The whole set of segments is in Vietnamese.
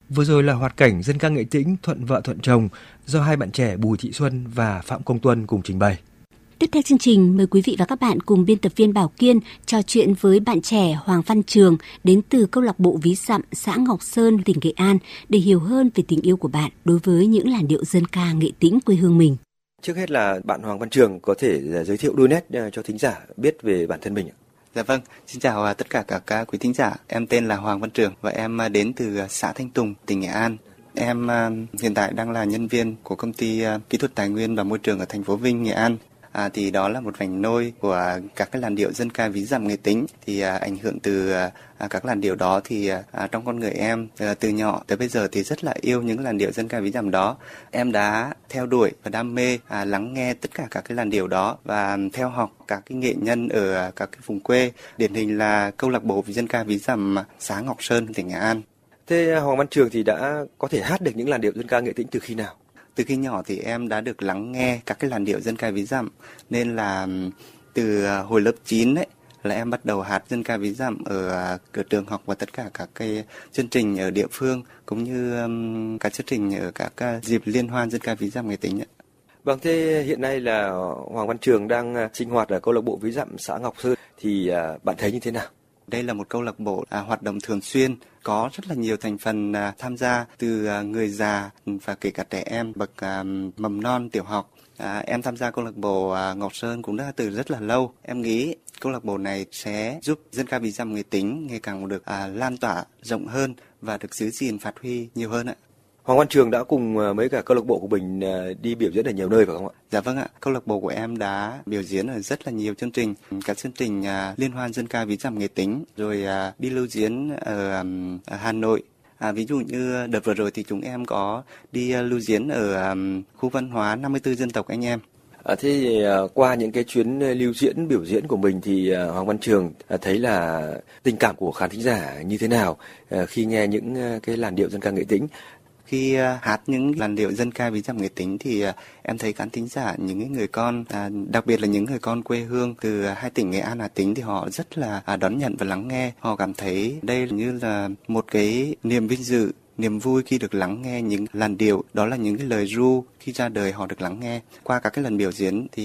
Vừa rồi là hoạt cảnh dân ca nghệ tĩnh Thuận vợ thuận chồng do hai bạn trẻ Bùi Thị Xuân và Phạm Công Tuân cùng trình bày. Tiếp theo chương trình, mời quý vị và các bạn cùng biên tập viên Bảo Kiên trò chuyện với bạn trẻ Hoàng Văn Trường đến từ câu lạc bộ Ví Dặm, xã Ngọc Sơn, tỉnh Nghệ An để hiểu hơn về tình yêu của bạn đối với những làn điệu dân ca nghệ tĩnh quê hương mình. Trước hết là bạn Hoàng Văn Trường có thể giới thiệu đôi nét cho thính giả biết về bản thân mình ạ. Dạ vâng, xin chào tất cả các quý thính giả. Em tên là Hoàng Văn Trường và em đến từ xã Thanh Tùng, tỉnh Nghệ An. Em hiện tại đang là nhân viên của công ty kỹ thuật tài nguyên và môi trường ở thành phố Vinh, Nghệ An. Thì đó là một vành nôi của các cái làn điệu dân ca ví dặm nghệ tĩnh. Thì ảnh hưởng từ các làn điệu đó thì trong con người em từ nhỏ tới bây giờ thì rất là yêu những làn điệu dân ca ví dặm đó. Em đã theo đuổi và đam mê lắng nghe tất cả các cái làn điệu đó và theo học các cái nghệ nhân ở các cái vùng quê, điển hình là câu lạc bộ dân ca ví dặm xã Ngọc Sơn, tỉnh Nghệ An. Thế Hoàng Văn Trường thì đã có thể hát được những làn điệu dân ca nghệ tĩnh từ khi nào? Từ khi nhỏ thì em đã được lắng nghe các cái làn điệu dân ca ví dặm, nên là từ hồi lớp 9 ấy là em bắt đầu hát dân ca ví dặm ở cửa trường học và tất cả các cái chương trình ở địa phương cũng như các chương trình ở các dịp liên hoan dân ca ví dặm nghệ tĩnh. Vâng, thế hiện nay là Hoàng Văn Trường đang sinh hoạt ở câu lạc bộ Ví Dặm xã Ngọc Sơn thì bạn thấy như thế nào? Đây là một câu lạc bộ hoạt động thường xuyên, có rất là nhiều thành phần tham gia từ người già và kể cả trẻ em bậc mầm non, tiểu học. Em tham gia câu lạc bộ Ngọc Sơn cũng đã từ rất là lâu. Em nghĩ câu lạc bộ này sẽ giúp dân ca ví dặm nghệ tĩnh ngày càng được lan tỏa rộng hơn và được giữ gìn phát huy nhiều hơn ạ. Hoàng Văn Trường đã cùng mấy cả câu lạc bộ của mình đi biểu diễn ở nhiều nơi phải không ạ? Dạ vâng ạ, câu lạc bộ của em đã biểu diễn ở rất là nhiều chương trình, các chương trình liên hoan dân ca ví dặm nghệ tĩnh, rồi đi lưu diễn ở Hà Nội. Ví dụ như đợt vừa rồi thì chúng em có đi lưu diễn ở khu văn hóa 54 dân tộc anh em. Thế thì qua những cái chuyến lưu diễn biểu diễn của mình thì Hoàng Văn Trường thấy là tình cảm của khán thính giả như thế nào khi nghe những cái làn điệu dân ca nghệ tĩnh? Khi hát những làn điệu dân ca ví dặm nghệ tĩnh thì em thấy khán thính giả, những người con, đặc biệt là những người con quê hương từ hai tỉnh Nghệ An, Hà Tĩnh thì họ rất là đón nhận và lắng nghe. Họ cảm thấy đây như là một cái niềm vinh dự, niềm vui khi được lắng nghe những làn điệu, đó là những cái lời ru khi ra đời họ được lắng nghe. Qua các cái lần biểu diễn thì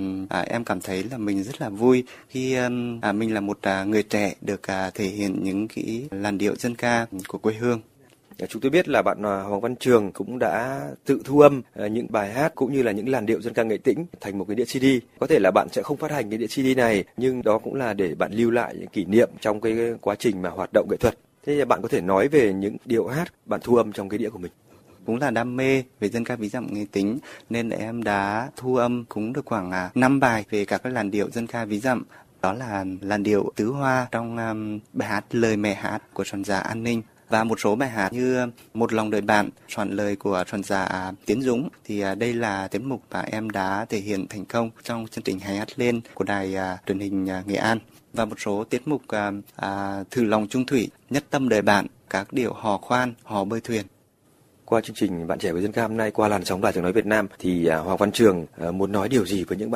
em cảm thấy là mình rất là vui khi mình là một người trẻ được thể hiện những cái làn điệu dân ca của quê hương. Chúng tôi biết là bạn Hoàng Văn Trường cũng đã tự thu âm những bài hát cũng như là những làn điệu dân ca nghệ tĩnh thành một cái đĩa CD. Có thể là bạn sẽ không phát hành cái đĩa CD này, nhưng đó cũng là để bạn lưu lại những kỷ niệm trong cái quá trình mà hoạt động nghệ thuật. Thế bạn có thể nói về những điệu hát bạn thu âm trong cái đĩa của mình? Cũng là đam mê về dân ca ví dặm nghệ tĩnh nên em đã thu âm cũng được khoảng 5 bài về các cái làn điệu dân ca ví dặm. Đó là làn điệu tứ hoa trong bài hát Lời Mẹ Hát của soạn giả An Ninh. Và một số bài hát như Một Lòng Đời Bạn, soạn lời của soạn giả Tiến Dũng. Thì đây là tiết mục mà em đã thể hiện thành công trong chương trình Hãy Hát Lên của đài truyền hình Nghệ An. Và một số tiết mục Thử Lòng Chung Thủy, Nhất Tâm Đời Bạn, các điệu hò khoan, hò bơi thuyền. Qua chương trình Bạn Trẻ với Dân ca hôm nay, qua làn sóng Đài Tiếng nói Việt Nam thì Hoàng Văn Trường muốn nói điều gì với những bạn